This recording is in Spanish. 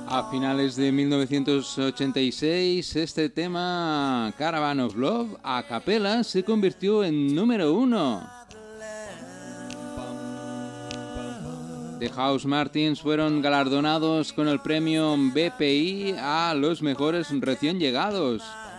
A finales de 1986, este tema, Caravan of Love, a capela, se convirtió en número 1. The House Martins fueron galardonados con el premio BPI a los mejores recién llegados.